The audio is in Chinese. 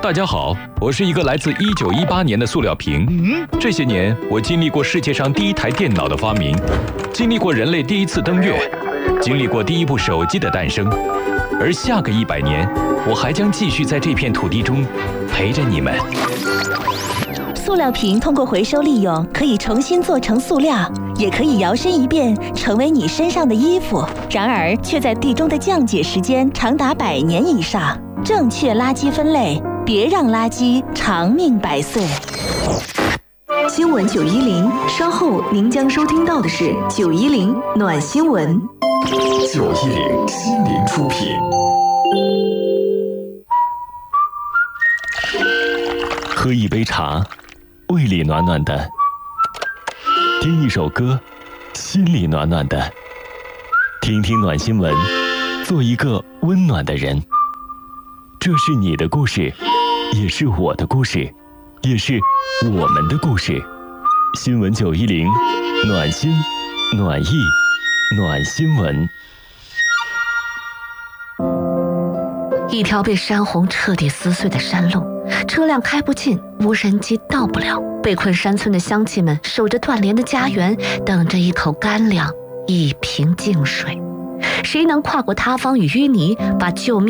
大家好，我是一个来自1918年的塑料瓶。这些年，我经历过世界上第一台电脑的发明，经历过人类第一次登月，经历过第一部手机的诞生。而下个100年，我还将继续在这片土地中陪着你们。 塑料瓶通过回收利用，可以重新做成塑料，也可以摇身一变成为你身上的衣服。然而，却在地中的降解时间长达100年以上。正确垃圾分类，别让垃圾长命百岁。 新闻910，稍后您将收听到的是910暖新闻。 910心灵出品。 喝一杯茶，胃里暖暖的；听一首歌，心里暖暖的。听听暖新闻，做一个温暖的人。这是你的故事，也是我的故事，也是我们的故事。新闻910，暖心、暖意、暖新闻。 一条被山洪彻底撕碎的山路，车辆开不进，无人机到不了。被困山村的乡亲们守着断联的家园，等着一口干粮，一瓶净水。谁能跨过塌方与淤泥，把救命